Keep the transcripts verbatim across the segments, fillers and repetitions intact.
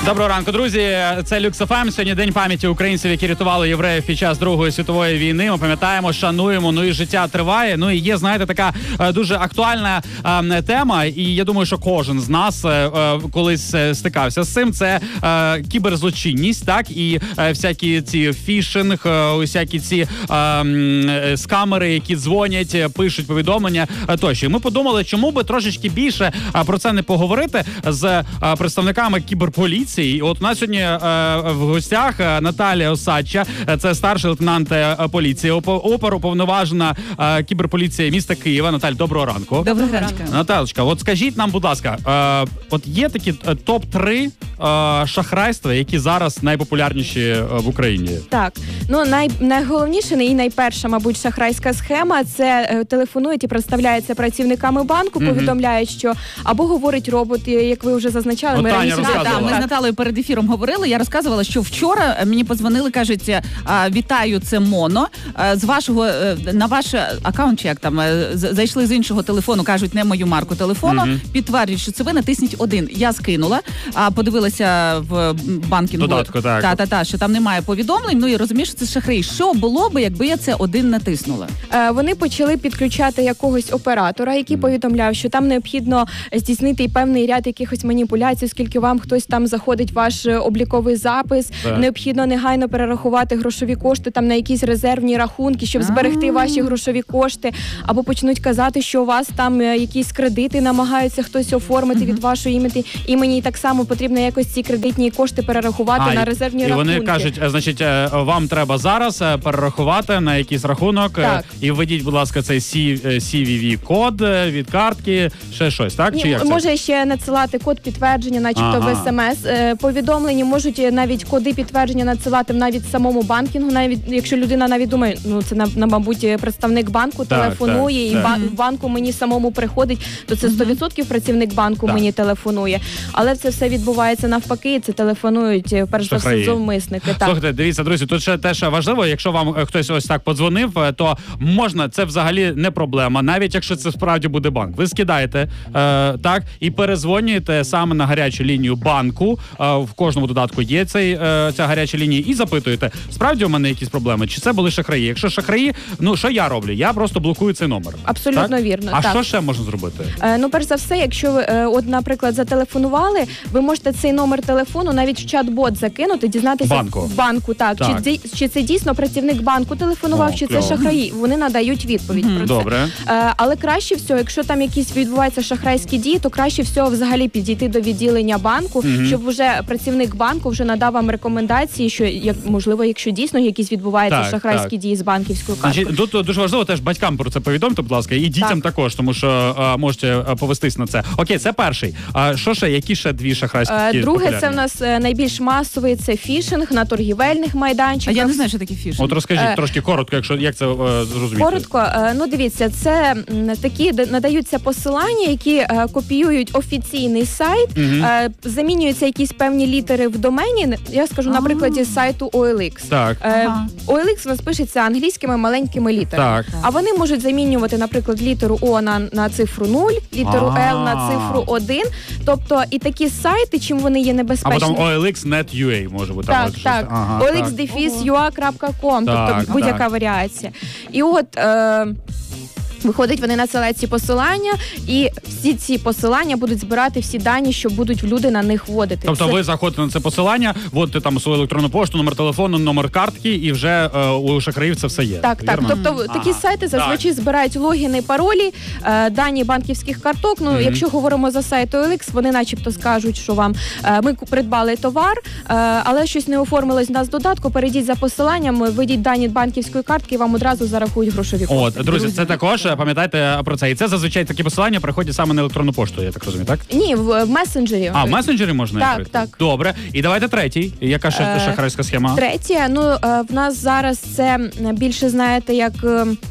Доброго ранку, друзі. Це Люкс еф ем. Сьогодні день пам'яті українців, які рятували євреїв під час Другої світової війни. Ми пам'ятаємо, шануємо, ну і життя триває. Ну і є, знаєте, така е, дуже актуальна е, тема. І я думаю, що кожен з нас е, е, колись стикався з цим. Це е, кіберзлочинність, так? І е, всякі ці фішинг, е, всякі ці е, е, скамери, які дзвонять, пишуть повідомлення е, тощо. І ми подумали, чому би трошечки більше е, про це не поговорити з е, представниками кіберполіції. І от у нас сьогодні е, в гостях Наталія Осадча, це старший лейтенант поліції, опер, уповноважена е, кіберполіції міста Києва. Наталь, доброго ранку. Доброго ранку. Наталочка, от скажіть нам, будь ласка, е, от є такі топ три е, шахрайства, які зараз найпопулярніші в Україні? Так, ну най, найголовніше і найперша, мабуть, шахрайська схема – це е, телефонують і представляються працівниками банку, mm-hmm. повідомляють, що або говорить робот, як ви вже зазначали. От ми Таня раніше розказувала. Ми з Наталею перед ефіром говорили, я розказувала, що вчора мені подзвонили, кажуть, вітаю, це Моно. З вашого, на ваш аккаунт, чи як там, зайшли з іншого телефону, кажуть, не мою марку телефону, mm-hmm. підтвердять, що це ви, натисніть один. Я скинула, подивилася в банкінгу. Додатку, так. Та-та-та, що там немає повідомлень, ну і розумієш, що це шахраї. Що було би, якби я це один натиснула? Е, вони почали підключати якогось оператора, який mm-hmm. повідомляв, що там необхідно здійснити певний ряд якихось маніпуляцій, оскільки вам хтось там заходить ваш обліковий запис, так. необхідно негайно перерахувати грошові кошти там на якісь резервні рахунки, щоб зберегти ваші грошові кошти, або почнуть казати, що у вас там якісь кредити намагаються хтось оформити mm-hmm. від вашої імені, імені, і так само потрібно якось ці кредитні кошти перерахувати а, на резервні і рахунки. І вони кажуть, значить, вам треба зараз перерахувати на якийсь рахунок, так. і введіть, будь ласка, цей сі ві ві-код від картки, ще щось, так? Ні, чи як може це? ще надсилати код підтвердження, начебто ага. в смс. Повідомлення можуть навіть коди підтвердження надсилати навіть самому банкінгу, навіть якщо людина навіть думає, ну це на, на мабуть представник банку так, телефонує так, і так. в банку мені самому приходить, то це сто відсотків працівник банку так. мені телефонує. Але це все відбувається навпаки, це телефонують перш за все зловмисники. Так. Слухайте, дивіться, друзі, тут ще теж важливо, якщо вам хтось ось так подзвонив, то можна, це взагалі не проблема, навіть якщо це справді буде банк. Ви скидаєте, е, так, і перезвонюєте саме на гарячу лінію банку, е, в кожному додатку є цей, е, ця гаряча лінія, і запитуєте, справді у мене якісь проблеми, чи це були шахраї? Якщо шахраї, ну що я роблю? Я просто блокую цей номер. Абсолютно так? вірно. А так. що ще можна зробити? Е, ну, перш за все, якщо ви, е, от, наприклад, зателефонували, ви можете цей номер телефону навіть в чат-бот закинути, дізнатися банку. в банку, так, так. Чи, чи це дійсно працівник банку телефонував, О, чи кльово. це шахраї. Вони надають відповідь mm-hmm. про це. Добре. Е, але краще всього, якщо там якісь відбуваються шахрайські дії, то краще всього взагалі підійти до відділення банку, mm-hmm. щоб вже працівник банку вже надав вам рекомендації, що як можливо, якщо дійсно якісь відбуваються так, шахрайські так. дії з банківською карткою. Значить, тут дуже важливо теж батькам про це повідомте, будь ласка, і дітям так. також, тому що а, можете повестись на це. Окей, це перший. А що ще? Які ще дві шахрайські дії? Друге, популярні? це в нас найбільш масовий, це фішинг на торгівельних майданчиках. А я не знаю, що таке фішинг. От розкажіть е, трошки коротко, якщо як це е, зрозуміти. Коротко, е, ну дивіться, це м, такі надаються посилання, які е, копіюють офіційний сайт, угу. е, замінюються якісь певні літери в домені. Я скажу на прикладі сайту о ел ікс. Так. Е, ага. о ел ікс у нас пишеться англійськими маленькими літерами. Так. А вони можуть замінювати, наприклад, літеру О на, на цифру нуль, літеру Л на цифру один. Тобто і такі сайти, чим вони є небезпечні. Або там о ел ікс точка нет точка ю ей може бути. Так, так. Ага, о ел ікс дефіс ю а крапка ком, тобто будь-яка так. варіація. І от... Е, Виходить, вони надсилають ці посилання, і всі ці посилання будуть збирати всі дані, що будуть люди на них вводити. Тобто це... ви заходите на це посилання, вводите там свою електронну пошту, номер телефону, номер картки, і вже е, у шахраїв це все є. Так, вірно? так. Тобто ага. такі сайти зазвичай так. збирають логіни, паролі, е, дані банківських карток. Ну, mm-hmm. якщо говоримо за сайт о ел ікс, вони начебто скажуть, що вам е, ми придбали товар, е, але щось не оформилось в нас в додатку, перейдіть за посиланням, введіть дані банківської картки, і вам одразу зарахують грошові кошти. От, друзі, друзі, це також пам'ятайте про це. І це зазвичай такі посилання приходять саме на електронну пошту, я так розумію, так? Ні, в, в месенджері. А, в месенджері можна так, відкрити? Так, так. Добре. І давайте третій. Яка ще е, шахрайська схема? Третє, ну, е, в нас зараз це більше, знаєте, як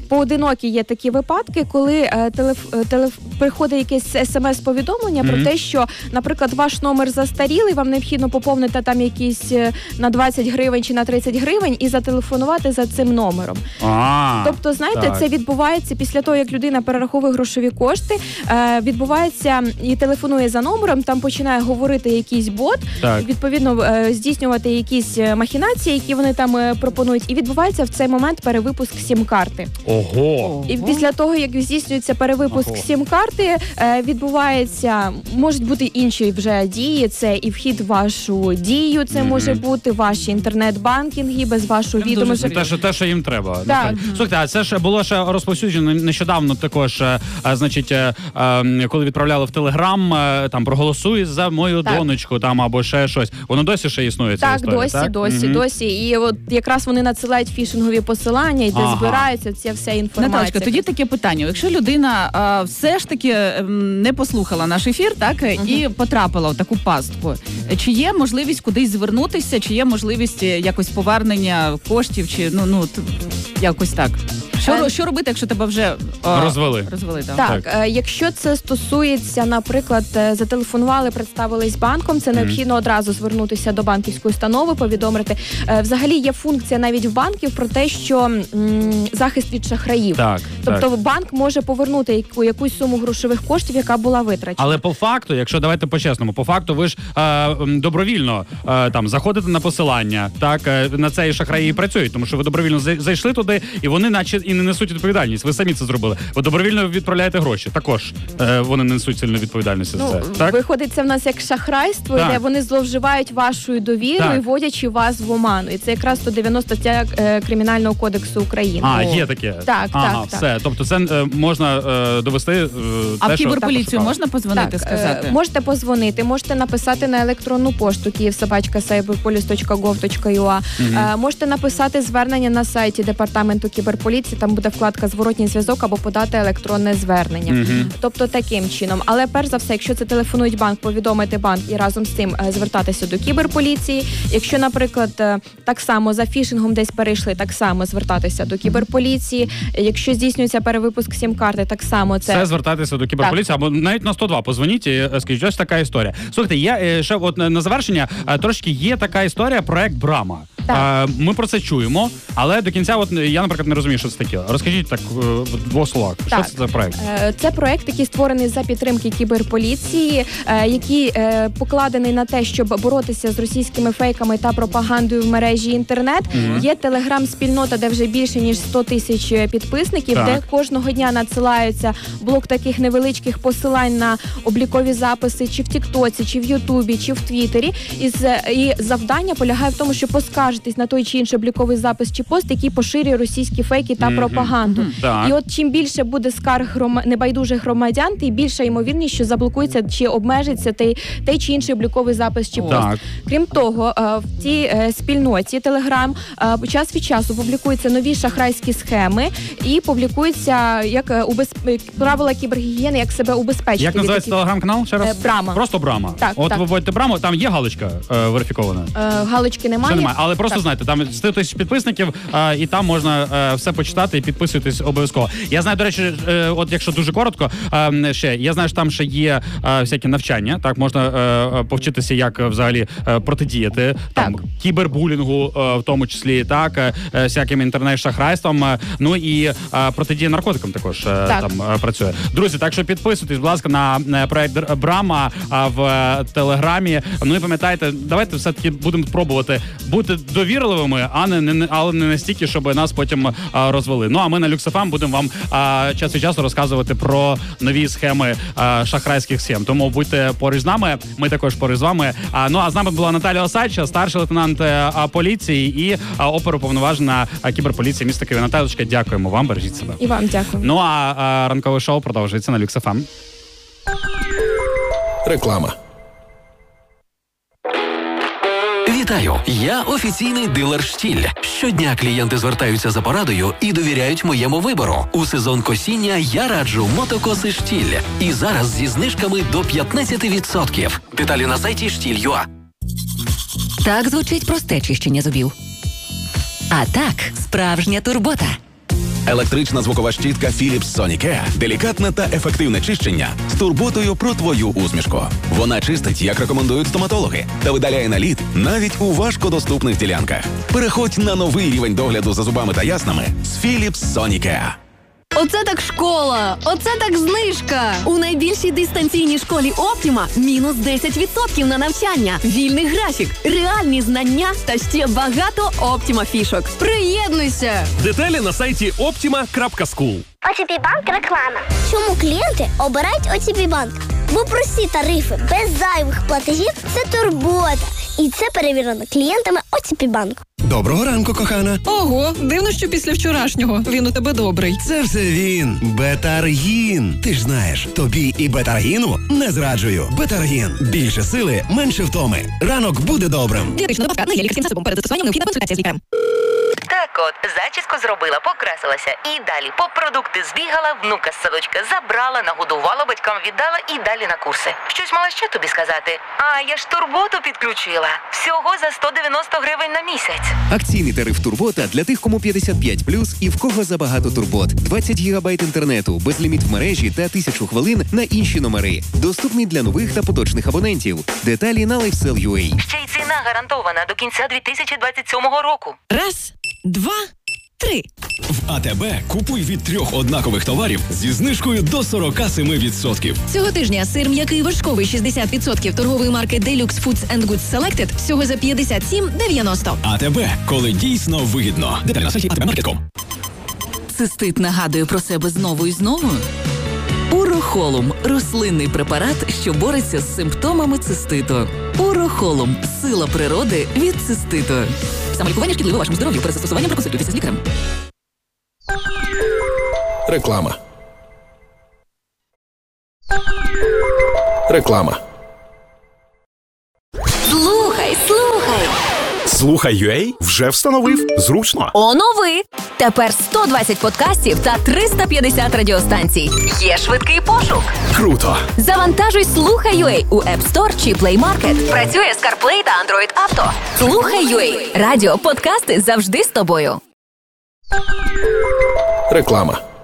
поодинокі є такі випадки, коли е, телеф, телеф, приходить якесь смс-повідомлення mm-hmm. про те, що, наприклад, ваш номер застарілий, вам необхідно поповнити там якісь на двадцять гривень чи на тридцять гривень і зателефонувати за цим номером. А, тобто, знаєте, так. це відбувається після того, як людина перераховує грошові кошти, е, відбувається і телефонує за номером, там починає говорити якийсь бот, і, відповідно, е, здійснювати якісь махінації, які вони там е, пропонують, і відбувається в цей момент перевипуск сім-карти. Ого! І після того, як здійснюється перевипуск Ого. сім-карти, е, відбувається, можуть бути інші вже дії, це і вхід в вашу дію, це mm-hmm. може бути ваші інтернет-банкінги без вашого відома. Те, що, те, що їм треба. Так. Слухайте, а це ж було ще розповсюджено нещодавно також, а, значить, а, коли відправляли в Телеграм, там, проголосуй за мою так. донечку, там, або ще щось. Воно досі ще існує, ця так, історія, досі, так? досі, mm-hmm. досі. І от якраз вони надсилають фішингові посилання, і де ага. збираються ця вся інформація. Наталочка, тоді таке питання. Якщо людина а, все ж таки не послухала наш ефір, так, uh-huh. і потрапила в таку пастку, чи є можливість кудись звернутися, чи є можливість якось повернення коштів, чи ну, ну якось так? Що, е... що робити, якщо тебе вже о, розвели? розвели да. Так, так. Е, якщо це стосується, наприклад, зателефонували, представились банком, це необхідно mm. одразу звернутися до банківської установи, повідомити. Е, взагалі є функція навіть в банків про те, що м, захист від шахраїв. Так, тобто так. банк може повернути яку, якусь суму грошових коштів, яка була витрачена. Але по факту, якщо давайте по-чесному, по факту ви ж е, добровільно е, там заходите на посилання, так, е, на це і шахраї працюють, тому що ви добровільно зайшли туди, і вони наче і не несуть відповідальність. Ви самі це зробили. Ви добровільно відправляєте гроші. Також е, вони не несуть сильну відповідальність ну, за це. Так? Виходить, це в нас як шахрайство, так. де вони зловживають вашою довірою, вводячи вас в оману. І це якраз сто дев'яносто стаття е, Кримінального кодексу України. А, є таке? Так, ага, так, все. так. Тобто це е, можна е, довести е, А те, в кіберполіцію що... можна позвонити, так, сказати? Е, можете позвонити, можете написати на електронну пошту київ собачка сайберполіс точка гов точка ю а. Угу. Е, можете написати звернення на сайті Департаменту кіберполіції, там буде вкладка «Зворотній зв'язок» або подати електронне звернення. Mm-hmm. Тобто таким чином. Але перш за все, якщо це телефонують банк, повідомити банк і разом з тим звертатися до кіберполіції. Якщо, наприклад, так само за фішингом десь перейшли, так само звертатися до кіберполіції. Якщо здійснюється перевипуск сім-карти, так само це... Це звертатися до кіберполіції, так. Або навіть на сто два позвоніть і скажіть, ось така історія. Слухайте, є ще от на завершення трошки є така історія, проект Брама. Так. Ми про це чуємо, але до кінця от я, наприклад, не розумію, що це таке. Розкажіть так в двох словах. Так. Що це за проект? Це проект, який створений за підтримки кіберполіції, який покладений на те, щоб боротися з російськими фейками та пропагандою в мережі інтернет. Mm-hmm. Є телеграм-спільнота, де вже більше ніж сто тисяч підписників, так. де кожного дня надсилаються блок таких невеличких посилань на облікові записи чи в Тіктоці, чи в Ютубі, чи в Твіттері. І, і завдання полягає в тому, щоб поскаржитись на той чи інший обліковий запис чи пост, який поширює російські фейки та mm-hmm. пропаганду. Mm-hmm. І от чим більше буде скарг гром... небайдужих громадян, тим більша ймовірність, що заблокується чи обмежиться той, той чи інший обліковий запис чи пост. Так. Крім того, в цій спільноті Telegram час від часу публікуються нові шахрайські схеми і публікуються як убез... правила кібергігієни, як себе убезпечити. Як називається таких... телеграм-канал? Ще раз? Брама. Просто Брама. Так, От так. ви вводите Браму, там є галочка е, верифікована? Е, галочки немає. немає. Але просто так. знаєте, там сто тисяч підписників, е, і там можна е, все почитати і підписуйтесь обов'язково. Я знаю, до речі, е, от якщо дуже коротко, е, ще, я знаю, що там ще є е, всякі навчання, так, можна е, повчитися, як взагалі е, протидіяти там так. кібербулінгу, е, в тому числі, так, е, всяким інтернет-шахрайствам, е, ну і е, протидія наркотикам також е, там е, працює. Друзі, так що підписуйтесь, будь ласка, на проект Брама в Телеграмі. Ну і пам'ятайте, давайте все-таки будемо пробувати бути довірливими, а не, не але не настільки, щоб нас потім а, розвели. Ну а ми на Люкс еф ем будемо вам а, час від часу розказувати про нові схеми а, шахрайських схем. Тому будьте поруч з нами, ми також поруч з вами. А, ну а з нами була Наталія Осадча, старший лейтенант а, поліції і а, оперуповноважена кіберполіції міста Києва. Наталочка, дякуємо вам, бережіть себе. І вам дякую. Ну а, а ранкове шоу продовжується на Люкс еф ем. Реклама. Вітаю! Я офіційний дилер «Штіль». Щодня клієнти звертаються за порадою і довіряють моєму вибору. У сезон косіння я раджу мотокоси «Штіль». І зараз зі знижками до п'ятнадцять відсотків. Деталі на сайті штіль крапка ю а. Так звучить просте чищення зубів. А так, справжня турбота. Електрична звукова щітка Philips Sonicare – делікатне та ефективне чищення з турботою про твою усмішку. Вона чистить, як рекомендують стоматологи, та видаляє наліт навіть у важкодоступних ділянках. Переходь на новий рівень догляду за зубами та яснами з Philips Sonicare. Оце так школа! Оце так знижка! У найбільшій дистанційній школі Оптіма мінус десять відсотків на навчання, вільний графік, реальні знання та ще багато Оптіма фішок. Приєднуйся! Деталі на сайті optima крапка скул. о ті пі Банк реклама. Чому клієнти обирають о ті пі Банк? Бо прості тарифи без зайвих платежів – це турбота. І це перевірено клієнтами о ті пі Банк. Доброго ранку, кохана. Ого, дивно, що після вчорашнього він у тебе добрий. Це все він. Бетаргін. Ти ж знаєш, тобі і Бетаргіну не зраджую. Бетаргін. Більше сили, менше втоми. Ранок буде добрим. Дієтична добавка на лікарським засобом. Перед застосуванням необхідна консультація з лікарем. Так от, зачіску зробила, покрасилася і далі по продукти збігала, внука з садочка забрала, нагодувала, батькам віддала і далі на курси. Щось мала ще тобі сказати? А, я ж турботу підключила. Всього за сто дев'яносто гривень на місяць. Акційний тариф Турбота для тих, кому п'ятдесят п'ять плюс і в кого забагато турбот. двадцять гігабайт інтернету, безліміт в мережі та тисячу хвилин на інші номери. Доступний для нових та поточних абонентів. Деталі на LifeSell точка ю а. Ще й ціна гарантована до кінця дві тисячі двадцять сьомого року. Раз, два, три. В АТБ купуй від трьох однакових товарів зі знижкою до сорок сім відсотків. Цього тижня сир м'який вершковий шістдесят відсотків торгової марки Deluxe Foods and Goods Selected всього за п'ятдесят сім дев'яносто. АТБ, коли дійсно вигідно. Деталі на сайті ей ті бі маркет крапка ком. Цистит нагадує про себе знову і знову? Урохолум – рослинний препарат, що бореться з симптомами циститу. Урохолум – сила природи від циститу. Самолікування шкідливо вашому здоров'ю. Перед застосуванням проконсультуйтеся з лікарем. Реклама. Реклама. Слухай, слухай! Слухай.ua вже встановив. Зручно. Онови! Тепер сто двадцять подкастів та триста п'ятдесят радіостанцій. Є швидкий пошук. Круто. Завантажуй Слухай.ua у App Store чи Play Market. Працює з CarPlay та Android Auto. Слухай.ua. Радіо, подкасти завжди з тобою. Реклама.